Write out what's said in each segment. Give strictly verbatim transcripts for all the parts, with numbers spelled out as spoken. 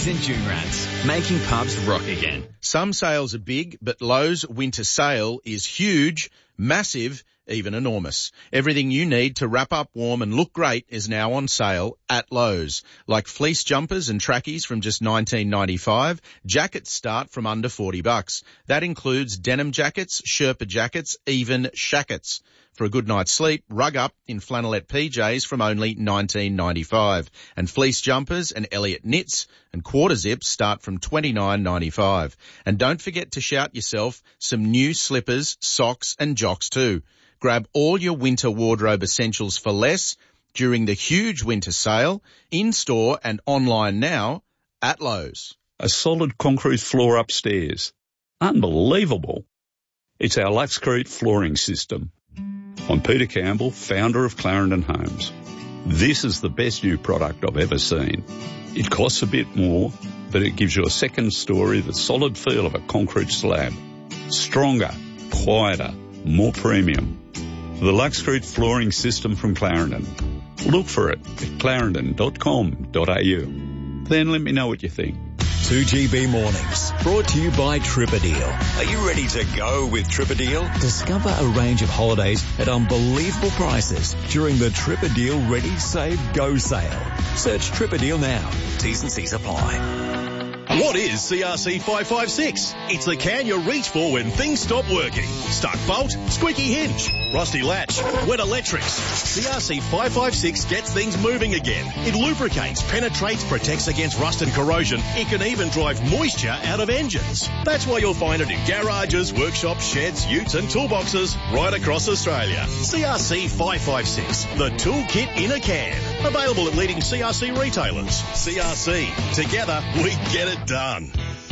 Logies and Junrats, making pubs rock again. Some sales are big, but Lowe's winter sale is huge, massive, even enormous. Everything you need to wrap up warm and look great is now on sale at Lowe's. Like fleece jumpers and trackies from just nineteen ninety-five, jackets start from under forty bucks. That includes denim jackets, Sherpa jackets, even shackets. For a good night's sleep, rug up in flannelette P Js from only nineteen ninety-five. And fleece jumpers and Elliott knits and quarter zips start from twenty-nine ninety-five. And don't forget to shout yourself some new slippers, socks and jocks too. Grab all your winter wardrobe essentials for less during the huge winter sale, in-store and online now at Lowe's. A solid concrete floor upstairs. Unbelievable. It's our Luxcrete flooring system. I'm Peter Campbell, founder of Clarendon Homes. This is the best new product I've ever seen. It costs a bit more, but it gives you a second story, the solid feel of a concrete slab. Stronger, quieter, more premium. The Luxcrete flooring system from Clarendon. Look for it at clarendon dot com dot a u. Then let me know what you think. two G B Mornings, brought to you by Tripadeal. Are you ready to go with Tripadeal? Discover a range of holidays at unbelievable prices during the Tripadeal Ready, Save, Go sale. Search Tripadeal now. T's and C's apply. What is C R C five five six? It's the can you reach for when things stop working. Stuck bolt, squeaky hinge, rusty latch, wet electrics. C R C five five six gets things moving again. It lubricates, penetrates, protects against rust and corrosion. It can even drive moisture out of engines. That's why you'll find it in garages, workshops, sheds, utes and toolboxes right across Australia. C R C five five six, the toolkit in a can. Available at leading C R C retailers. C R C, together we get it done.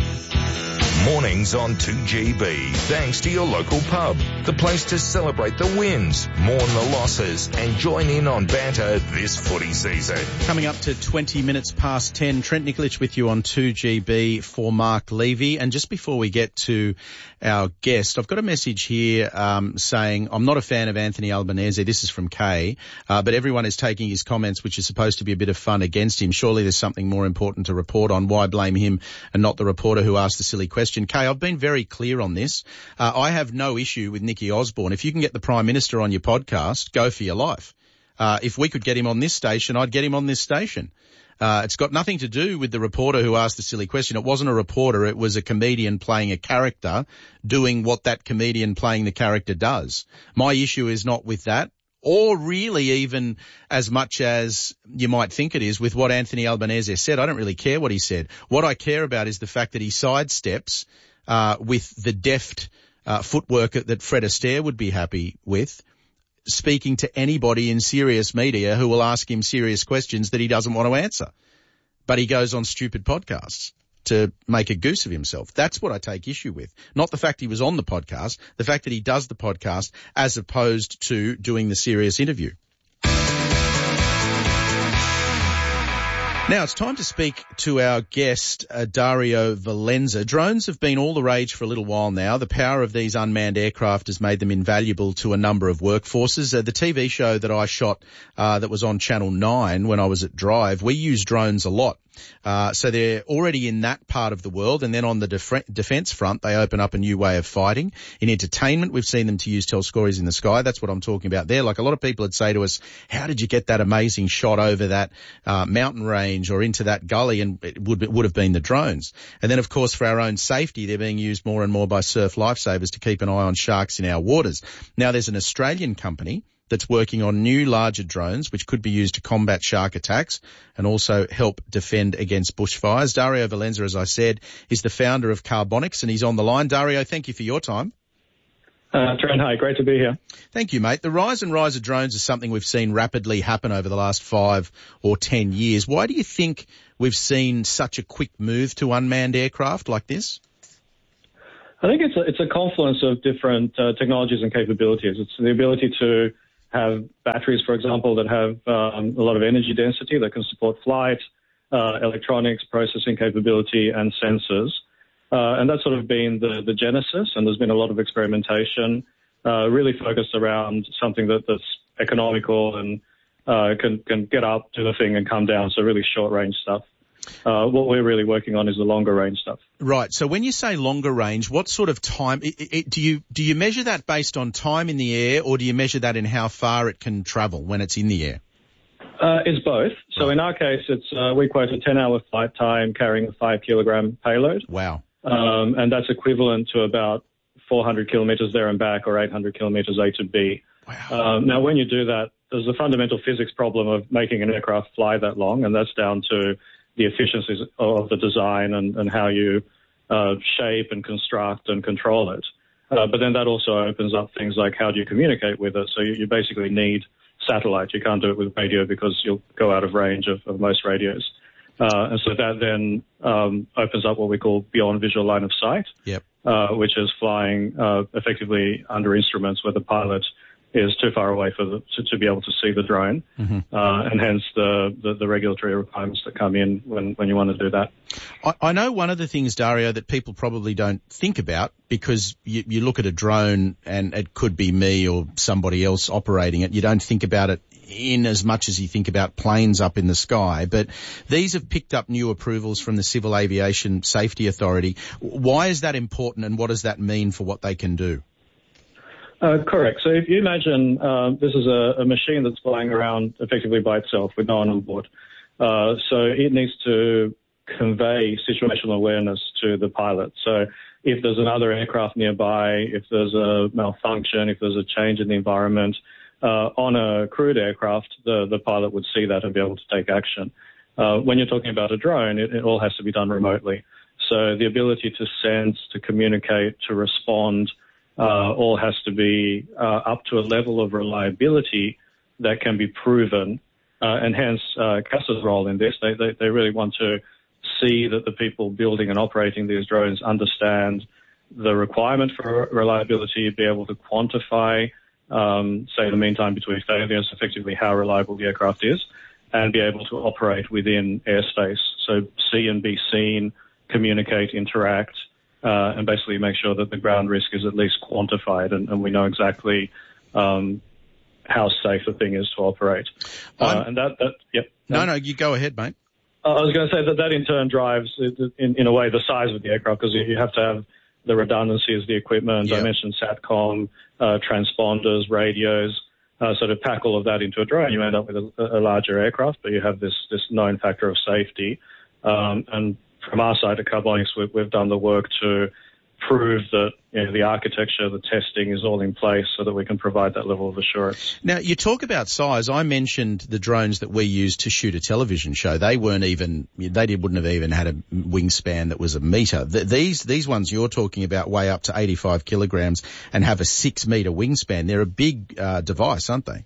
Mornings on two G B, thanks to your local pub, the place to celebrate the wins, mourn the losses, and join in on banter this footy season. Coming up to twenty minutes past ten, Trent Nikolic with you on two G B for Mark Levy. And just before we get to our guest, I've got a message here um, saying, I'm not a fan of Anthony Albanese. This is from Kay, uh, but everyone is taking his comments, which is supposed to be a bit of fun, against him. Surely there's something more important to report on. Why blame him and not the reporter who asked the silly question? Kay, I've been very clear on this. Uh, I have no issue with Nicky Osborne. If you can get the Prime Minister on your podcast, go for your life. Uh, if we could get him on this station, I'd get him on this station. Uh, it's got nothing to do with the reporter who asked the silly question. It wasn't a reporter. It was a comedian playing a character doing what that comedian playing the character does. My issue is not with that, or really even as much as you might think it is with what Anthony Albanese said. I don't really care what he said. What I care about is the fact that he sidesteps uh, with the deft uh, footwork that Fred Astaire would be happy with, speaking to anybody in serious media who will ask him serious questions that he doesn't want to answer. But he goes on stupid podcasts to make a goose of himself. That's what I take issue with. Not the fact he was on the podcast, the fact that he does the podcast as opposed to doing the serious interview. Now it's time to speak to our guest, uh, Dario Valenza. Drones have been all the rage for a little while now. The power of these unmanned aircraft has made them invaluable to a number of workforces. Uh, the T V show that I shot uh, that was on Channel nine when I was at Drive, we use drones a lot. Uh, so they're already in that part of the world. And then on the def- defence front, they open up a new way of fighting. In entertainment, we've seen them to use Telscories in the sky. That's what I'm talking about there. Like a lot of people would say to us, how did you get that amazing shot over that uh, mountain range or into that gully? And it would, it would have been the drones. And then, of course, for our own safety, they're being used more and more by surf lifesavers to keep an eye on sharks in our waters. Now, there's an Australian company that's working on new larger drones which could be used to combat shark attacks and also help defend against bushfires. Dario Valenza, as I said, is the founder of Carbonics, and he's on the line. Dario, thank you for your time. Uh, Trent, hi, great to be here. Thank you, mate. The rise and rise of drones is something we've seen rapidly happen over the last five or ten years. Why do you think we've seen such a quick move to unmanned aircraft like this? I think it's a, it's a confluence of different uh, technologies and capabilities. It's the ability to have batteries, for example, that have um, a lot of energy density that can support flight, uh, electronics, processing capability, and sensors. Uh, and that's sort of been the, the genesis, and there's been a lot of experimentation uh, really focused around something that, that's economical and uh, can, can get up, do the thing, and come down, so really short-range stuff. Uh, what we're really working on is the longer range stuff. Right. So when you say longer range, what sort of time it, it, do you do you measure that based on time in the air, or do you measure that in how far it can travel when it's in the air? Uh, it's both. So in our case, it's uh, we quote a ten-hour flight time carrying a five-kilogram payload. Wow. Um, and that's equivalent to about four hundred kilometres there and back, or eight hundred kilometres A to B. Wow. Um, now, when you do that, there's a fundamental physics problem of making an aircraft fly that long, and that's down to the efficiencies of the design and, and how you uh, shape and construct and control it. Uh, but then that also opens up things like how do you communicate with it. So you, you basically need satellite. You can't do it with radio because you'll go out of range of, of most radios. Uh, and so that then um, opens up what we call beyond visual line of sight, yep. uh, which is flying uh, effectively under instruments where the pilot is too far away for the, to, to be able to see the drone, mm-hmm. uh, and hence the, the, the regulatory requirements that come in when, when you want to do that. I, I know one of the things, Dario, that people probably don't think about, because you, you look at a drone and it could be me or somebody else operating it. You don't think about it in as much as you think about planes up in the sky. But these have picked up new approvals from the Civil Aviation Safety Authority. Why is that important, and what does that mean for what they can do? Uh, correct. So if you imagine uh, this is a, a machine that's flying around effectively by itself with no one on board. Uh, so it needs to convey situational awareness to the pilot. So if there's another aircraft nearby, if there's a malfunction, if there's a change in the environment, uh, on a crewed aircraft, the, the pilot would see that and be able to take action. Uh, when you're talking about a drone, it, it all has to be done remotely. So the ability to sense, to communicate, to respond, Uh, all has to be uh, up to a level of reliability that can be proven, uh, and hence uh, C A S A's role in this. They, they, they really want to see that the people building and operating these drones understand the requirement for reliability, be able to quantify, um, say, the mean time between failures, effectively how reliable the aircraft is, and be able to operate within airspace. So see and be seen, communicate, interact, Uh, and basically make sure that the ground risk is at least quantified, and, and we know exactly um, how safe the thing is to operate. Uh, and that, that, yep. No, no, you go ahead, mate. Uh, I was going to say that that in turn drives, in, in a way, the size of the aircraft, because you have to have the redundancy of the equipment. Yep. I mentioned SATCOM, uh, transponders, radios. Uh, so to pack all of that into a drone, you end up with a, a larger aircraft, but you have this, this known factor of safety. Um, and From our side at Carbonics, we've, we've done the work to prove that, you know, the architecture, the testing is all in place so that we can provide that level of assurance. Now, you talk about size. I mentioned the drones that we used to shoot a television show. They weren't even, they did, wouldn't have even had a wingspan that was a metre. The, these, these ones you're talking about weigh up to eighty-five kilograms and have a six metre wingspan. They're a big uh, device, aren't they?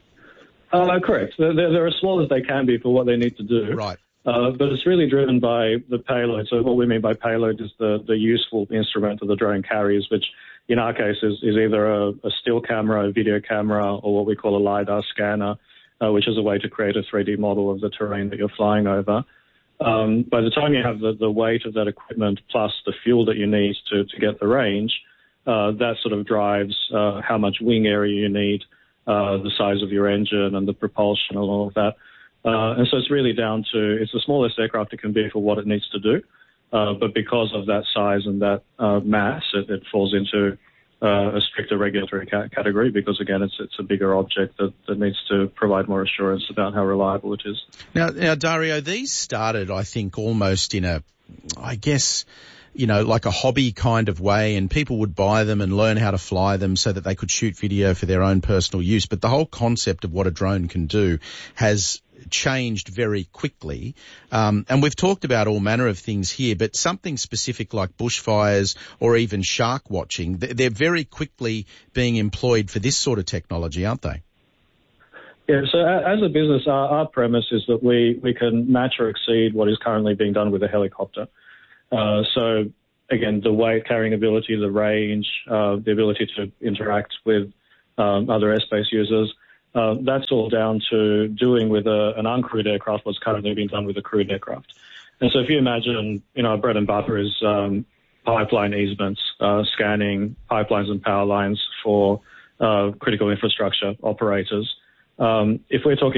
Uh, correct. They're, they're as small as they can be for what they need to do. Right. Uh, but it's really driven by the payload. So what we mean by payload is the, the useful instrument that the drone carries, which in our case is, is either a, a still camera, a video camera, or what we call a LiDAR scanner, uh, which is a way to create a three D model of the terrain that you're flying over. Um, by the time you have the, the weight of that equipment plus the fuel that you need to, to get the range, uh, that sort of drives uh, how much wing area you need, uh, the size of your engine and the propulsion and all of that. Uh, and so it's really down to, it's the smallest aircraft it can be for what it needs to do. Uh, but because of that size and that uh, mass, it, it falls into uh, a stricter regulatory ca- category because, again, it's it's a bigger object that, that needs to provide more assurance about how reliable it is. Now, now, Dario, these started, I think, almost in a, I guess, you know, like a hobby kind of way, and people would buy them and learn how to fly them so that they could shoot video for their own personal use. But the whole concept of what a drone can do has changed very quickly. Um, and we've talked about all manner of things here, but something specific like bushfires or even shark watching, they're very quickly being employed for this sort of technology, aren't they? Yeah, so as a business, our, our premise is that we, we can match or exceed what is currently being done with a helicopter. Uh, so, again, the weight carrying ability, the range, uh, the ability to interact with um, other airspace users, uh, that's all down to doing with a, an uncrewed aircraft what's currently being done with a crewed aircraft. And so if you imagine, you know, our bread and butter is um, pipeline easements, uh, scanning pipelines and power lines for uh, critical infrastructure operators. Um, if we're talking about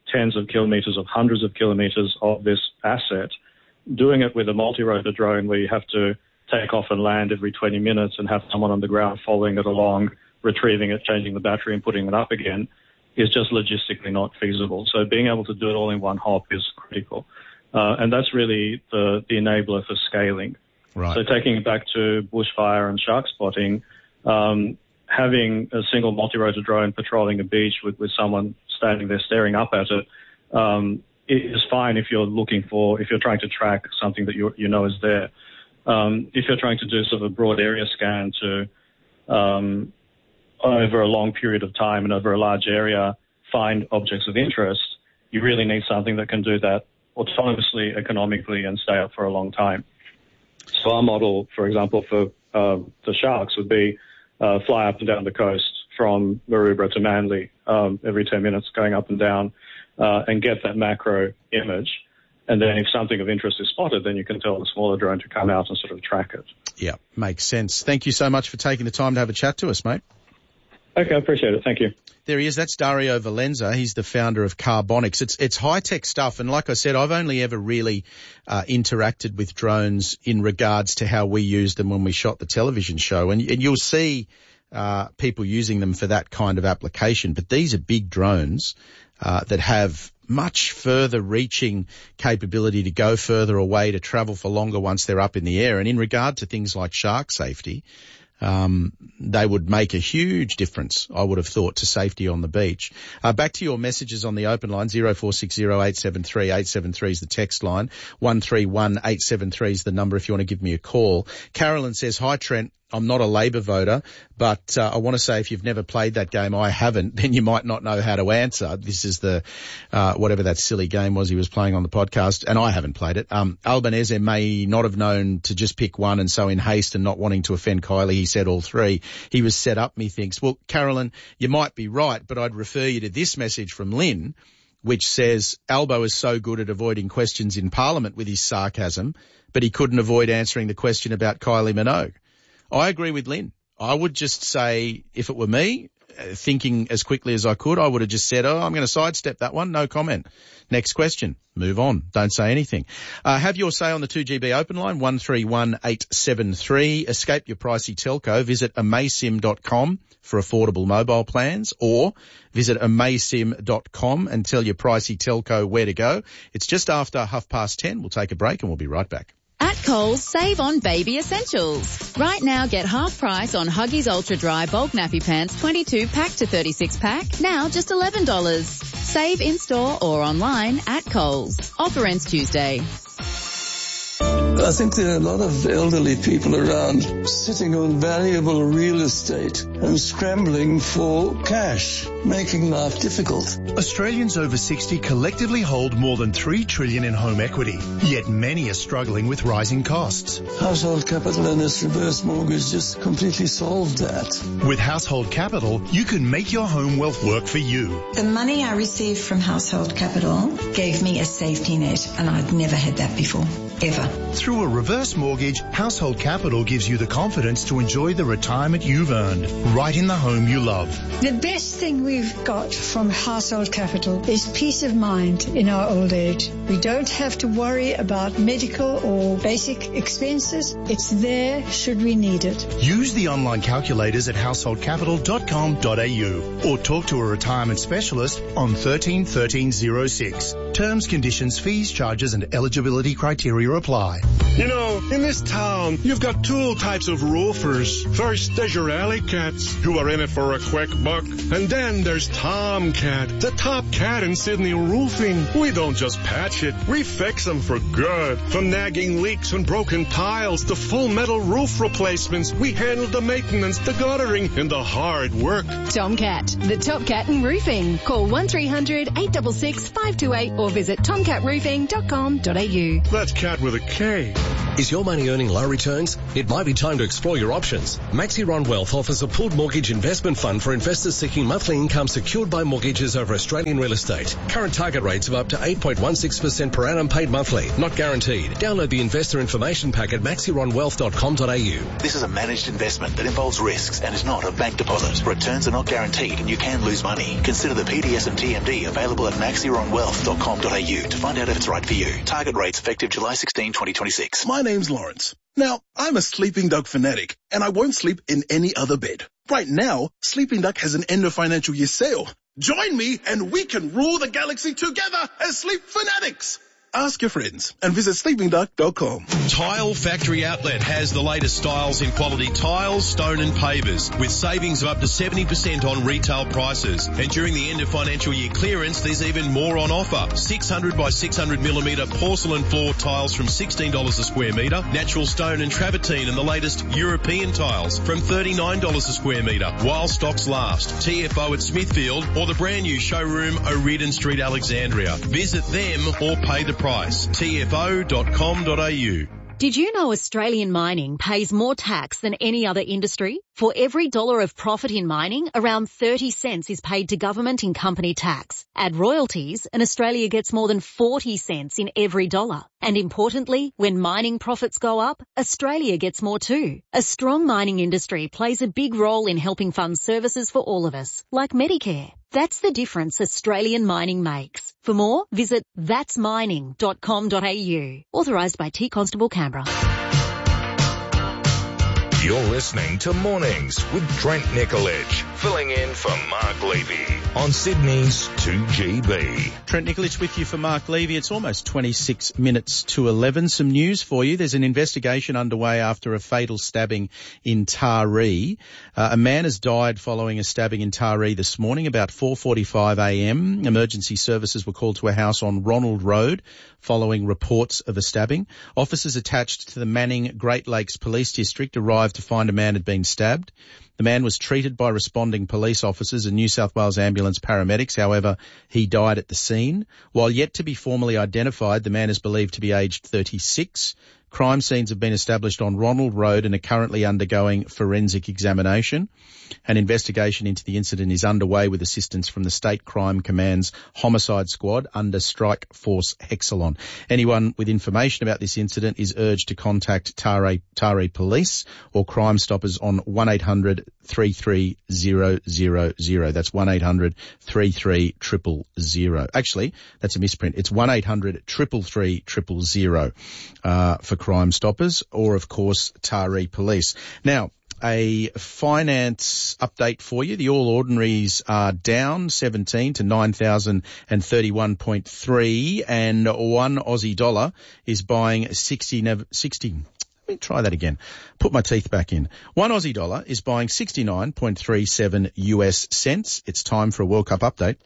tens of kilometres, of hundreds of kilometres of this asset, doing it with a multi-rotor drone where you have to take off and land every twenty minutes and have someone on the ground following it along, retrieving it, changing the battery and putting it up again, is just logistically not feasible. So being able to do it all in one hop is critical. Uh, and that's really the, the enabler for scaling. Right. So taking it back to bushfire and shark spotting, um, having a single multi-rotor drone patrolling a beach with, with someone standing there staring up at it, um, is fine if you're looking for, if you're trying to track something that you you know is there. Um, if you're trying to do sort of a broad area scan to, um, over a long period of time and over a large area, find objects of interest, you really need something that can do that autonomously, economically, and stay up for a long time. So our model, for example, for uh, the sharks would be uh, fly up and down the coast from Maroubra to Manly um, every ten minutes, going up and down, uh, and get that macro image. And then if something of interest is spotted, then you can tell the smaller drone to come out and sort of track it. Yeah, makes sense. Thank you so much for taking the time to have a chat to us, mate. Okay, I appreciate it. Thank you. There he is. That's Dario Valenza. He's the founder of Carbonics. It's it's high-tech stuff. And like I said, I've only ever really uh, interacted with drones in regards to how we used them when we shot the television show. And, and you'll see uh, people using them for that kind of application. But these are big drones uh, that have much further reaching capability to go further away, to travel for longer once they're up in the air. And in regard to things like shark safety, Um, they would make a huge difference, I would have thought, to safety on the beach. Uh, back to your messages on the open line, zero four six zero eight seven three eight seven three is the text line, one three one eight seven three is the number if you want to give me a call. Carolyn says, hi Trent, I'm not a Labor voter, but uh, I want to say if you've never played that game, I haven't, then you might not know how to answer. This is the, uh, whatever that silly game was he was playing on the podcast, and I haven't played it. Um, Albanese may not have known to just pick one, and so in haste and not wanting to offend Kylie, he said all three. He was set up, methinks. Well, Carolyn, you might be right, but I'd refer you to this message from Lynn, which says, Albo is so good at avoiding questions in Parliament with his sarcasm, but he couldn't avoid answering the question about Kylie Minogue. I agree with Lynn. I would just say, if it were me, uh, thinking as quickly as I could, I would have just said, oh, I'm going to sidestep that one. No comment. Next question. Move on. Don't say anything. Uh, have your say on the two G B open line, one three one eight seven three. Escape your pricey telco. Visit amaysim dot com for affordable mobile plans, or visit amaysim dot com and tell your pricey telco where to go. It's just after half past ten. We'll take a break and we'll be right back. At Coles, save on baby essentials. Right now, get half price on Huggies Ultra Dry Bulk Nappy Pants twenty-two pack to thirty-six pack, now just eleven dollars. Save in-store or online at Coles. Offer ends Tuesday. I think there are a lot of elderly people around sitting on valuable real estate and scrambling for cash, making life difficult. Australians over sixty collectively hold more than three trillion dollars in home equity, yet many are struggling with rising costs. Household Capital and its reverse mortgage just completely solved that. With Household Capital, you can make your home wealth work for you. The money I received from Household Capital gave me a safety net, and I'd never had that before, ever. Through a reverse mortgage, Household Capital gives you the confidence to enjoy the retirement you've earned, right in the home you love. The best thing we've got from Household Capital is peace of mind in our old age. We don't have to worry about medical or basic expenses. It's there should we need it. Use the online calculators at household capital dot com dot a u or talk to a retirement specialist on one three one three zero six. Terms, conditions, fees, charges and eligibility criteria apply. You know, in this town, you've got two types of roofers. First, there's your alley cats, who are in it for a quick buck. And then there's Tomcat, the top cat in Sydney roofing. We don't just patch it, we fix them for good. From nagging leaks and broken tiles to full metal roof replacements, we handle the maintenance, the guttering, and the hard work. Tomcat, the top cat in roofing. Call one three hundred eight six six five two eight or visit tomcat roofing dot com dot a u. That's cat with a K. Is your money earning low returns? It might be time to explore your options. Maxiron Wealth offers a pooled mortgage investment fund for investors seeking monthly income secured by mortgages over Australian real estate. Current target rates of up to eight point one six percent per annum paid monthly, not guaranteed. Download the investor information pack at maxiron wealth dot com dot a u. This is a managed investment that involves risks and is not a bank deposit. Returns are not guaranteed and you can lose money. Consider the P D S and T M D available at maxiron wealth dot com dot a u to find out if it's right for you. Target rates effective July sixteenth, twenty twenty-six. My name's Lawrence. Now, I'm a Sleeping Dog fanatic, and I won't sleep in any other bed. Right now, Sleeping Dog has an end of financial year sale. Join me, and we can rule the galaxy together as Sleep Fanatics. Ask your friends and visit sleeping duck dot com. Tile Factory Outlet has the latest styles in quality tiles, stone and pavers with savings of up to seventy percent on retail prices. And during the end of financial year clearance, there's even more on offer. six hundred by six hundred millimetre porcelain floor tiles from sixteen dollars a square metre, natural stone and travertine and the latest European tiles from thirty-nine dollars a square metre while stocks last. T F O at Smithfield or the brand new showroom O'Riordan Street, Alexandria. Visit them or pay the price. T F O dot com dot a u. Did you know Australian mining pays more tax than any other industry? For every dollar of profit in mining, around thirty cents is paid to government in company tax. Add royalties and Australia gets more than forty cents in every dollar. And importantly, when mining profits go up, Australia gets more too. A strong mining industry plays a big role in helping fund services for all of us, like Medicare. That's the difference Australian mining makes. For more, visit that's mining dot com dot a u. Authorised by T Constable Canberra. You're listening to Mornings with Trent Nicolich, filling in for Mark Levy on Sydney's two G B. Trent Nicolich with you for Mark Levy. It's almost twenty-six minutes to eleven. Some news for you. There's an investigation underway after a fatal stabbing in Taree. Uh, a man has died following a stabbing in Taree this morning about four forty-five a m. Emergency services were called to a house on Ronald Road following reports of a stabbing. Officers attached to the Manning Great Lakes Police District arrived to find a man had been stabbed. The man was treated by responding police officers and New South Wales ambulance paramedics. However, he died at the scene. While yet to be formally identified, the man is believed to be aged thirty-six. Crime scenes have been established on Ronald Road and are currently undergoing forensic examination. An investigation into the incident is underway with assistance from the State Crime Command's Homicide Squad under Strike Force Hexalon. Anyone with information about this incident is urged to contact Taree, Taree Police or Crime Stoppers on one eight hundred three three zero zero zero. That's one eight hundred three three zero zero zero. Actually, that's a misprint. It's one eight hundred three three three zero zero uh, for Crime Stoppers or, of course, Taree Police. Now, a finance update for you. The All Ordinaries are down seventeen to nine thousand thirty-one point three, and one Aussie dollar is buying sixty, sixty. Let me try that again. Put my teeth back in. One Aussie dollar is buying sixty-nine point three seven U S cents. It's time for a World Cup update.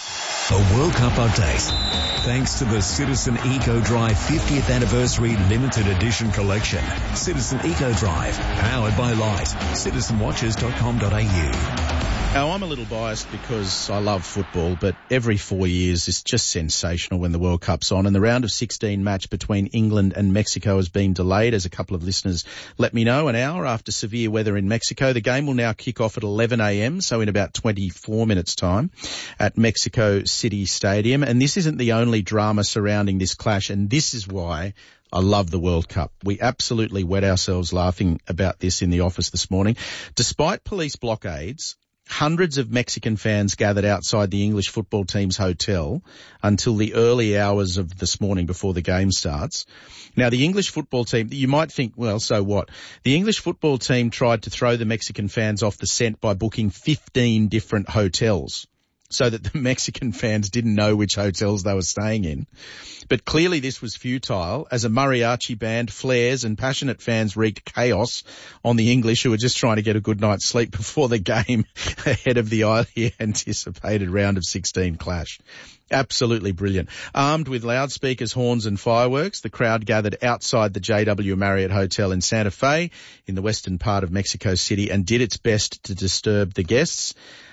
A World Cup update. Thanks to the Citizen Eco Drive fiftieth Anniversary Limited Edition Collection. Citizen Eco Drive, powered by Light. citizen watches dot com dot a u. Now, I'm a little biased because I love football, but every four years it's just sensational when the World Cup's on. And the round of sixteen match between England and Mexico has been delayed, as a couple of listeners let me know, an hour after severe weather in Mexico. The game will now kick off at eleven a m, so in about twenty-four minutes' time, at Mexico City Stadium. And this isn't the only drama surrounding this clash, and this is why I love the World Cup. We absolutely wet ourselves laughing about this in the office this morning. Despite police blockades, hundreds of Mexican fans gathered outside the English football team's hotel until the early hours of this morning before the game starts. Now, the English football team, you might think, well, so what? The English football team tried to throw the Mexican fans off the scent by booking fifteen different hotels, so that the Mexican fans didn't know which hotels they were staying in. But clearly this was futile, as a mariachi band, flares and passionate fans wreaked chaos on the English, who were just trying to get a good night's sleep before the game ahead of the highly anticipated round of sixteen clash. Absolutely brilliant. Armed with loudspeakers, horns and fireworks, the crowd gathered outside the J W Marriott Hotel in Santa Fe in the western part of Mexico City and did its best to disturb the guests.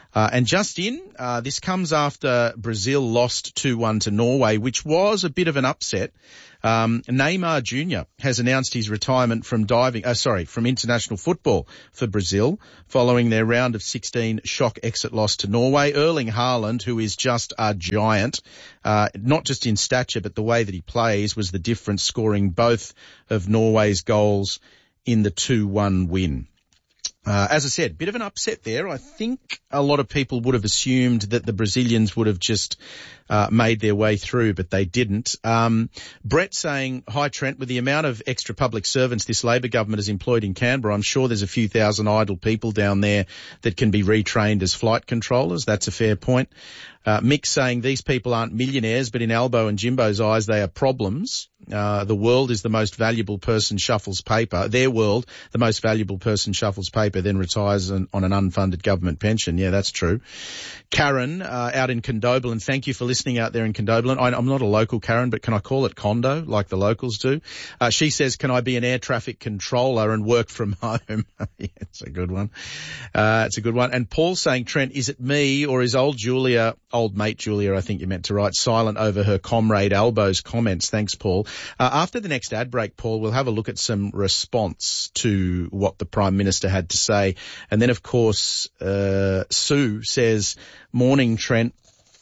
Uh, and just in, uh, this comes after Brazil lost two one to Norway, which was a bit of an upset. Um, Neymar Junior has announced his retirement from diving, uh, sorry, from international football for Brazil following their round of sixteen shock exit loss to Norway. Erling Haaland, who is just a giant, uh, not just in stature, but the way that he plays was the difference, scoring both of Norway's goals in the two one win. Uh, as I said, bit of an upset there. I think a lot of people would have assumed that the Brazilians would have just uh, made their way through, but they didn't. Um, Brett saying, hi Trent, with the amount of extra public servants this Labor government has employed in Canberra, I'm sure there's a few thousand idle people down there that can be retrained as flight controllers. That's a fair point. Uh, Mick saying these people aren't millionaires, but in Albo and Jimbo's eyes, they are problems. Uh, the world is the most valuable person shuffles paper. Their world, the most valuable person shuffles paper, then retires on, on an unfunded government pension. Yeah, that's true. Karen, uh, out in Condobolin. Thank you for listening out there in Condobolin. I, I'm not a local Karen, but can I call it condo like the locals do? Uh, she says, can I be an air traffic controller and work from home? Yeah, it's a good one. Uh, it's a good one. And Paul saying, Trent, is it me or is old Julia, old mate Julia, I think you meant to write, silent over her comrade Albo's comments? Thanks, Paul. Uh, after the next ad break, Paul, we'll have a look at some response to what the Prime Minister had to say. And then, of course, uh, Sue says, morning, Trent.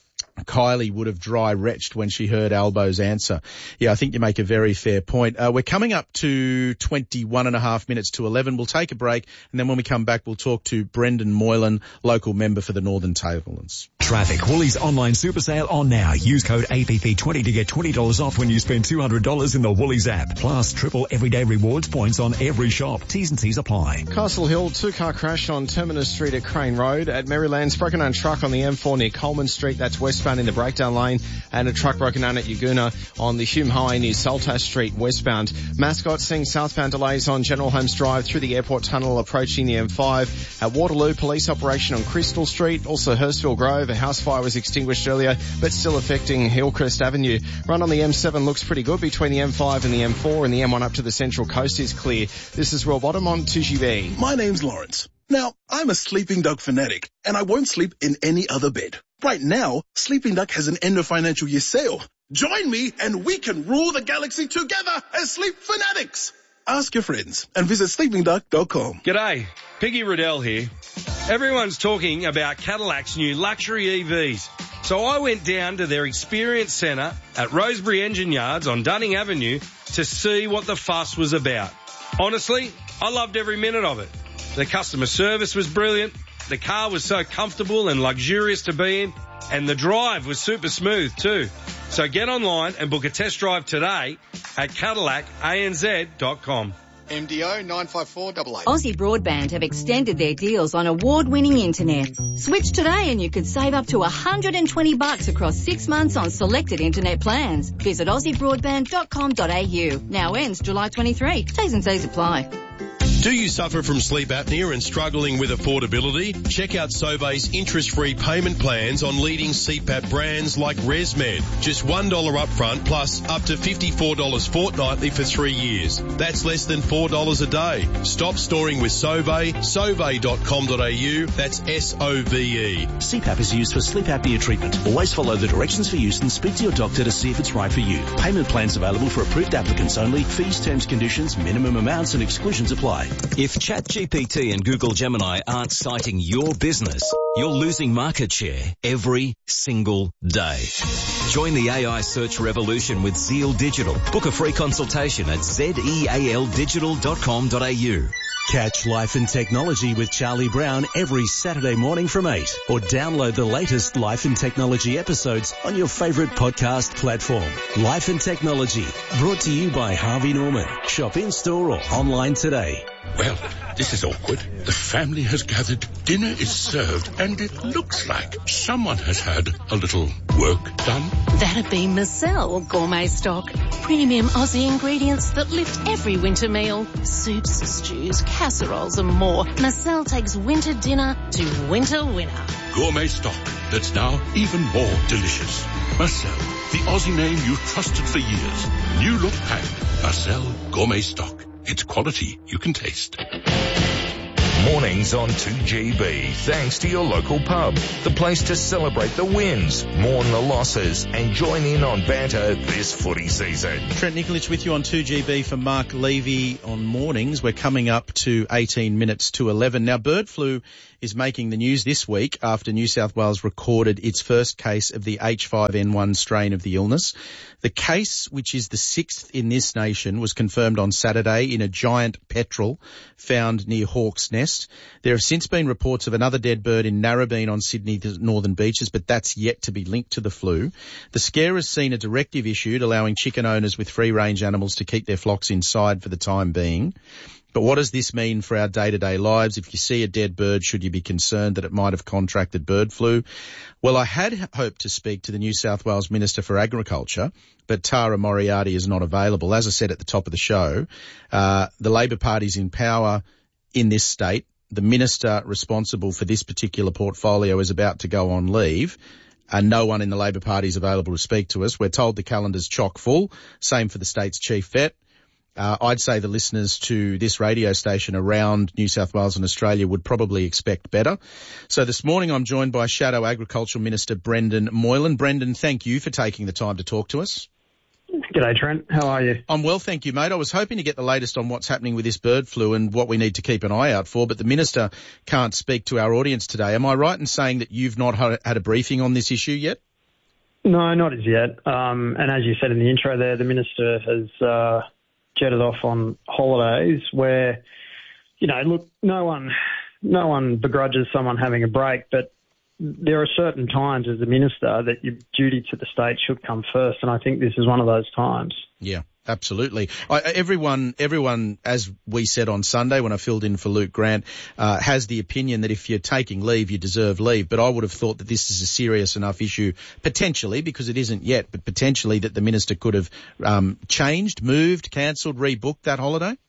Kylie would have dry retched when she heard Albo's answer. Yeah, I think you make a very fair point. Uh, we're coming up to twenty-one and a half minutes to eleven. We'll take a break, and then when we come back, we'll talk to Brendan Moylan, local member for the Northern Tablelands. Traffic. Woolies online super sale on now. Use code A P P twenty to get twenty dollars off when you spend two hundred dollars in the Woolies app. Plus, triple everyday rewards points on every shop. T's and C's apply. Castle Hill, two-car crash on Terminus Street at Crane Road. At Maryland's broken down truck on the M four near Coleman Street. That's westbound in the breakdown lane. And a truck broken down at Yaguna on the Hume Highway near Saltash Street westbound. Mascot seeing southbound delays on General Holmes Drive through the airport tunnel approaching the M five. At Waterloo, police operation on Crystal Street. Also Hurstville Grove, a house fire was extinguished earlier, but still affecting Hillcrest Avenue. Run on the M seven looks pretty good between the M five and the M four, and the M one up to the Central Coast is clear. This is Royal Bottom on two G B. My name's Lawrence. Now, I'm a Sleeping Dog fanatic, and I won't sleep in any other bed. Right now, Sleeping Duck has an end of financial year sale. Join me and we can rule the galaxy together as sleep fanatics. Ask your friends and visit sleeping duck dot com. G'day, Piggy Riddell here. Everyone's talking about Cadillac's new luxury E Vs. So I went down to their experience centre at Rosebery Engine Yards on Dunning Avenue to see what the fuss was about. Honestly, I loved every minute of it. The customer service was brilliant. The car was so comfortable and luxurious to be in. And the drive was super smooth too. So get online and book a test drive today at Cadillac A N Z dot com. M D O nine five four eight eight. Aussie Broadband have extended their deals on award-winning internet. Switch today and you could save up to one hundred twenty bucks across six months on selected internet plans. Visit aussie broadband dot com dot a u. Now ends July twenty-third. T's and C's apply. Do you suffer from sleep apnea and struggling with affordability? Check out Sobe's interest-free payment plans on leading C PAP brands like ResMed. Just one dollar upfront plus up to fifty-four dollars fortnightly for three years. That's less than four dollars a day. Stop storing with Sobe, sove dot com dot a u. That's S O V E. C PAP is used for sleep apnea treatment. Always follow the directions for use and speak to your doctor to see if it's right for you. Payment plans available for approved applicants only. Fees, terms, conditions, minimum amounts and exclusions apply. If ChatGPT and Google Gemini aren't citing your business, you're losing market share every single day. Join the A I search revolution with Zeal Digital. Book a free consultation at zeal digital dot com dot a u. Catch Life and Technology with Charlie Brown every Saturday morning from eight, or download the latest Life and Technology episodes on your favourite podcast platform. Life and Technology, brought to you by Harvey Norman. Shop in-store or online today. Well, this is awkward. The family has gathered, dinner is served, and it looks like someone has had a little work done. That'd be Marcel Gourmet Stock. Premium Aussie ingredients that lift every winter meal. Soups, stews, casseroles and more. Marcel takes winter dinner to winter winner. Gourmet stock that's now even more delicious. Marcel, the Aussie name you trusted for years. New look packed. Marcel Gourmet Stock. It's quality you can taste. Mornings on two G B, thanks to your local pub. The place to celebrate the wins, mourn the losses, and join in on banter this footy season. Trent Nikolic with you on two G B for Mark Levy on mornings. We're coming up to eighteen minutes to eleven. Now, bird flu is making the news this week after New South Wales recorded its first case of the H five N one strain of the illness. The case, which is the sixth in this nation, was confirmed on Saturday in a giant petrel found near Hawke's Nest. There have since been reports of another dead bird in Narrabeen on Sydney's northern beaches, but that's yet to be linked to the flu. The scare has seen a directive issued allowing chicken owners with free-range animals to keep their flocks inside for the time being. But what does this mean for our day-to-day lives? If you see a dead bird, should you be concerned that it might have contracted bird flu? Well, I had hoped to speak to the New South Wales Minister for Agriculture, but Tara Moriarty is not available. As I said at the top of the show, uh, the Labor Party's in power in this state. The minister responsible for this particular portfolio is about to go on leave, and no one in the Labor Party is available to speak to us. We're told the calendar's chock full. Same for the state's chief vet. Uh, I'd say the listeners to this radio station around New South Wales and Australia would probably expect better. So this morning I'm joined by Shadow Agriculture Minister Brendan Moylan. Brendan, thank you for taking the time to talk to us. G'day, Trent. How are you? I'm well, thank you, mate. I was hoping to get the latest on what's happening with this bird flu and what we need to keep an eye out for, but the Minister can't speak to our audience today. Am I right in saying that you've not had a briefing on this issue yet? No, not as yet. Um, and as you said in the intro there, the Minister has uh, jetted off on holidays where, you know, look, no one, no one begrudges someone having a break, but there are certain times as a minister that your duty to the state should come first, and I think this is one of those times. Yeah, absolutely. I, everyone, everyone, as we said on Sunday when I filled in for Luke Grant, uh, has the opinion that if you're taking leave, you deserve leave. But I would have thought that this is a serious enough issue, potentially, because it isn't yet, but potentially that the minister could have um, changed, moved, cancelled, rebooked that holiday.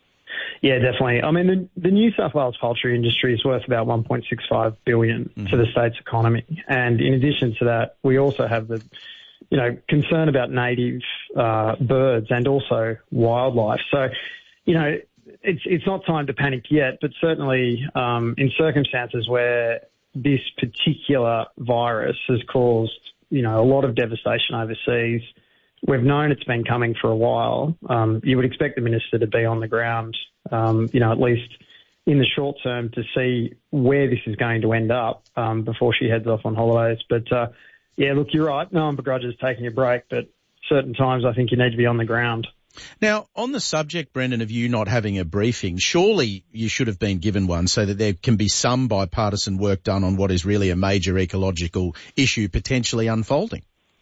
Yeah, definitely. I mean, the, the New South Wales poultry industry is worth about one point six five billion dollars mm-hmm. to the state's economy. And in addition to that, we also have the, you know, concern about native uh, birds and also wildlife. So, you know, it's it's not time to panic yet, but certainly um, in circumstances where this particular virus has caused, you know, a lot of devastation overseas, we've known it's been coming for a while. Um, you would expect the minister to be on the ground, um, you know, at least in the short term to see where this is going to end up um, before she heads off on holidays. But, uh, yeah, look, you're right. No one begrudges taking a break, but certain times I think you need to be on the ground. Now, on the subject, Brendan, of you not having a briefing, surely you should have been given one so that there can be some bipartisan work done on what is really a major ecological issue potentially unfolding.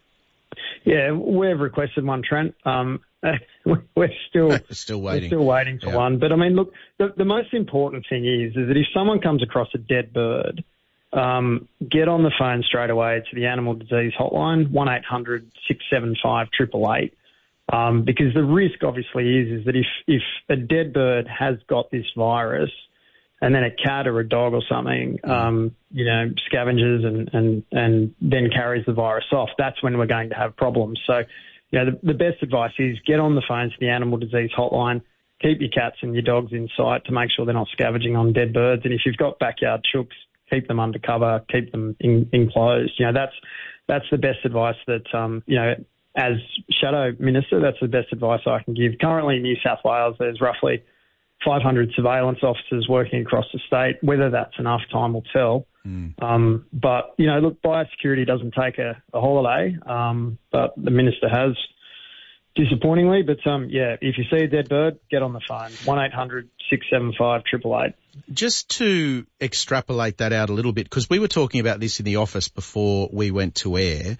Yeah, we've requested one, Trent. Um, we're still still waiting. We're still waiting for yeah. one. But I mean, look, the, the most important thing is is that if someone comes across a dead bird, um, get on the phone straight away to the animal disease hotline, one eight hundred six seven five eight eight eight. Um, because the risk obviously is is that if if a dead bird has got this virus, and then a cat or a dog or something, um, you know, scavenges and, and, and then carries the virus off, that's when we're going to have problems. So, you know, the, the best advice is get on the phone to the animal disease hotline, keep your cats and your dogs in sight to make sure they're not scavenging on dead birds. And if you've got backyard chooks, keep them under cover, keep them in, enclosed. You know, that's, that's the best advice that, um, you know, as Shadow Minister, that's the best advice I can give. Currently in New South Wales, there's roughly five hundred surveillance officers working across the state. Whether that's enough, time will tell. Mm. Um, but, you know, look, biosecurity doesn't take a, a holiday, um, but the minister has, disappointingly. But, um, yeah, if you see a dead bird, get on the phone, one eight hundred six seven five eight eight eight. Just to extrapolate that out a little bit, because we were talking about this in the office before we went to air,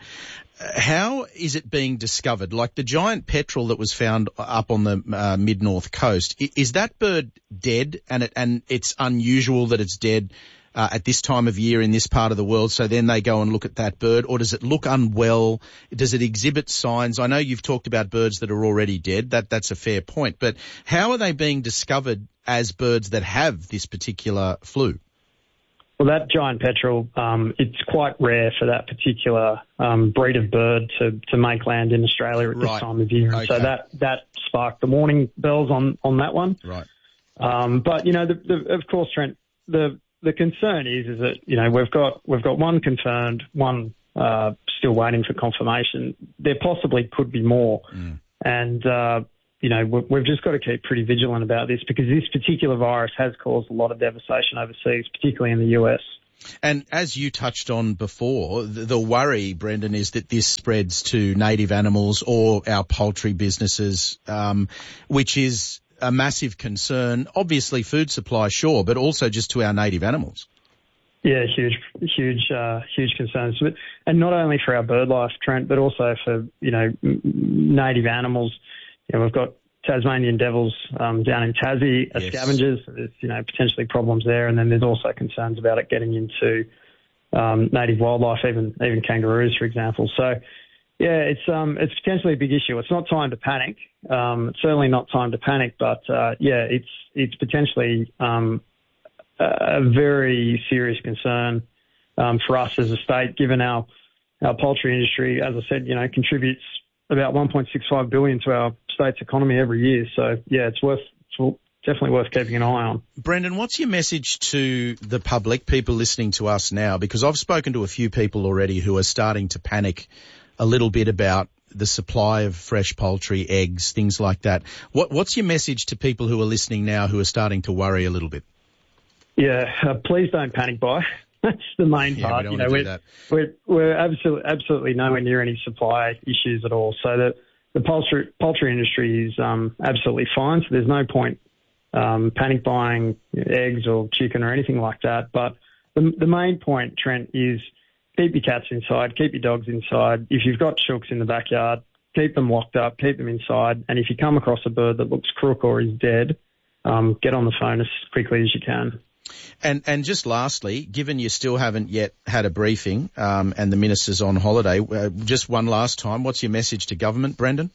how is it being discovered? Like the giant petrel that was found up on the uh, mid-north coast, is that bird dead and it, and it's unusual that it's dead uh, at this time of year in this part of the world, so then they go and look at that bird? Or does it look unwell? Does it exhibit signs? I know you've talked about birds that are already dead. That That's a fair point. But how are they being discovered as birds that have this particular flu? Well, that giant petrel, um, it's quite rare for that particular um, breed of bird to, to make land in Australia at right. this time of year. Okay. So that, that sparked the warning bells on, on that one. Right. Um, but, you know, the, the, of course, Trent, the the concern is is that, you know, we've got we've got one confirmed, one uh, still waiting for confirmation. There possibly could be more. Mm. And, uh, you know, we've just got to keep pretty vigilant about this because this particular virus has caused a lot of devastation overseas, particularly in the U S. And as you touched on before, the, the worry, Brendan, is that this spreads to native animals or our poultry businesses, um, which is a massive concern. Obviously, food supply, sure, but also just to our native animals. Yeah, huge, huge, uh, huge concerns. And not only for our bird life, Trent, but also for, you know, native animals. You know, we've got Tasmanian devils um, down in Tassie as yes. scavengers. So there's, you know, potentially problems there. And then there's also concerns about it getting into um, native wildlife, even even kangaroos, for example. So, yeah, it's um it's potentially a big issue. It's not time to panic. Um, it's certainly not time to panic. But, uh, yeah, it's it's potentially um, a very serious concern um, for us as a state, given our, our poultry industry, as I said, you know, contributes about one point six five billion dollars to our state's economy every year. So, yeah, it's worth it's definitely worth keeping an eye on. Brendan, what's your message to the public, people listening to us now? Because I've spoken to a few people already who are starting to panic a little bit about the supply of fresh poultry, eggs, things like that. What, what's your message to people who are listening now who are starting to worry a little bit? Yeah, uh, please don't panic buy. That's the main yeah, part. We don't you want know, to we're, do that. we're we're absolutely absolutely nowhere near any supply issues at all. So the the poultry poultry industry is um, absolutely fine. So there's no point um, panic buying eggs or chicken or anything like that. But the the main point, Trent, is keep your cats inside, keep your dogs inside. If you've got chooks in the backyard, keep them locked up, keep them inside. And if you come across a bird that looks crook or is dead, um, get on the phone as quickly as you can. And and just lastly, given you still haven't yet had a briefing um, and the minister's on holiday, uh, just one last time, what's your message to government, Brendan?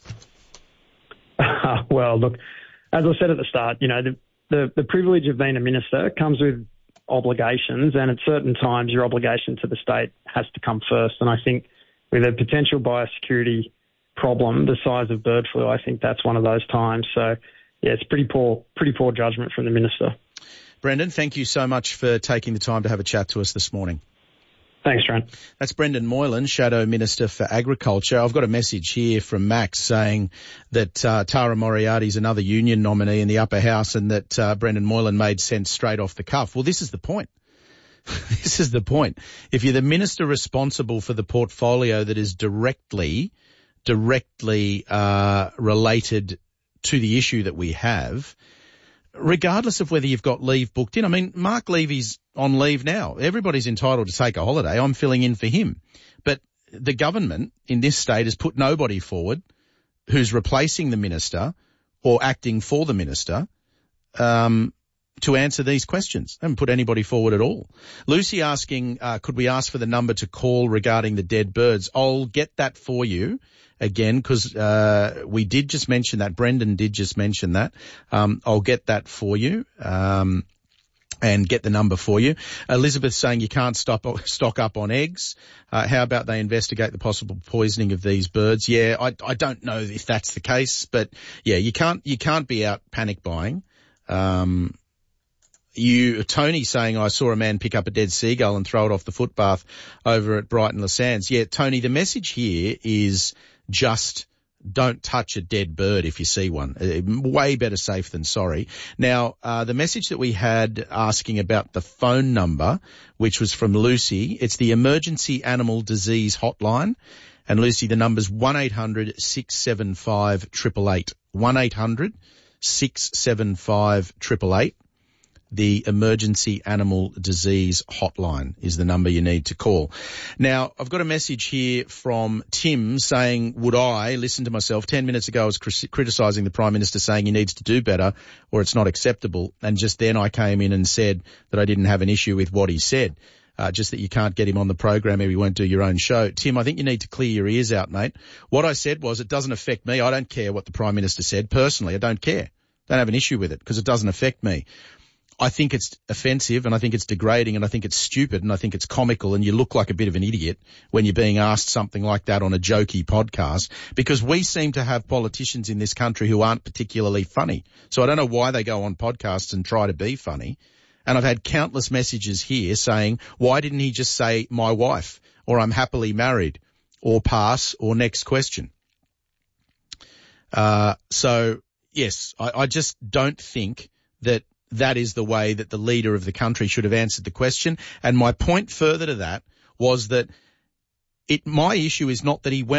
Uh, well, look, as I said at the start, you know, the, the, the privilege of being a minister comes with obligations, and at certain times your obligation to the state has to come first. And I think with a potential biosecurity problem the size of bird flu, I think that's one of those times. So, yeah, it's pretty poor, pretty poor judgment from the minister. Brendan, thank you so much for taking the time to have a chat to us this morning. Thanks, Trent. That's Brendan Moylan, Shadow Minister for Agriculture. I've got a message here from Max saying that uh, Tara Moriarty is another union nominee in the upper house and that uh, Brendan Moylan made sense straight off the cuff. Well, this is the point. This is the point. If you're the minister responsible for the portfolio that is directly, directly uh, related to the issue that we have, regardless of whether you've got leave booked in. I mean, Mark Levy's on leave now. Everybody's entitled to take a holiday. I'm filling in for him. But the government in this state has put nobody forward who's replacing the minister or acting for the minister um, to answer these questions. They haven't put anybody forward at all. Lucy asking, uh, could we ask for the number to call regarding the dead birds? I'll get that for you. Again, because uh, we did just mention that. Brendan did just mention that. Um, I'll get that for you um, and get the number for you. Elizabeth saying you can't stop, stock up on eggs. Uh, how about they investigate the possible poisoning of these birds? Yeah, I, I don't know if that's the case, but yeah, you can't you can't be out panic buying. Um, You, Tony saying, I saw a man pick up a dead seagull and throw it off the footpath over at Brighton Le Sands. Yeah, Tony, the message here is just don't touch a dead bird if you see one. Uh, way better safe than sorry. Now, uh, the message that we had asking about the phone number, which was from Lucy, it's the Emergency Animal Disease Hotline. And Lucy, the number's one eight hundred six seven five eight eight eight. one eight hundred six seven five eight eight eight. The Emergency Animal Disease Hotline is the number you need to call. Now, I've got a message here from Tim saying, would I listen to myself? Ten minutes ago I was criticising the Prime Minister saying he needs to do better or it's not acceptable. And just then I came in and said that I didn't have an issue with what he said, uh, just that you can't get him on the program or he won't do your own show. Tim, I think you need to clear your ears out, mate. What I said was it doesn't affect me. I don't care what the Prime Minister said. Personally, I don't care. Don't have an issue with it because it doesn't affect me. I think it's offensive and I think it's degrading and I think it's stupid and I think it's comical and you look like a bit of an idiot when you're being asked something like that on a jokey podcast, because we seem to have politicians in this country who aren't particularly funny. So I don't know why they go on podcasts and try to be funny. And I've had countless messages here saying, why didn't he just say my wife or I'm happily married or pass or next question? Uh, so yes, I, I just don't think that that is the way that the leader of the country should have answered the question. And my point further to that was that it, my issue is not that he went